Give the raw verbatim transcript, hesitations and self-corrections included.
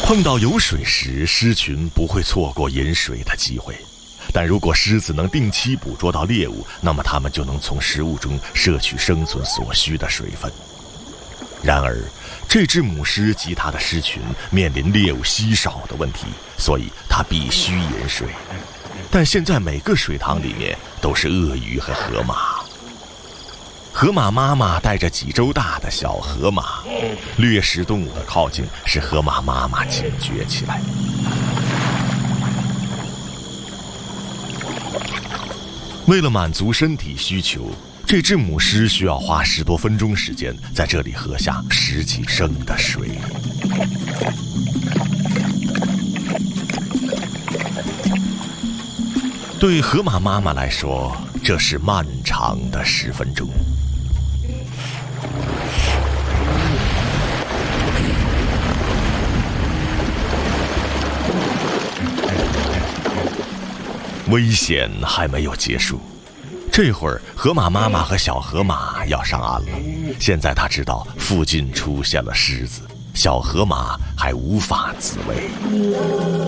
碰到有水时，狮群不会错过饮水的机会。但如果狮子能定期捕捉到猎物，那么它们就能从食物中摄取生存所需的水分。然而，这只母狮及它的狮群面临猎物稀少的问题，所以它必须饮水。但现在每个水塘里面都是鳄鱼和河马。河马妈妈带着几周大的小河马，掠食动物的靠近使河马妈妈警觉起来。为了满足身体需求，这只母狮需要花十多分钟时间在这里喝下十几升的水。对河马妈妈来说，这是漫长的十分钟。危险还没有结束，这会儿河马妈妈和小河马要上岸了。现在他知道附近出现了狮子，小河马还无法自卫。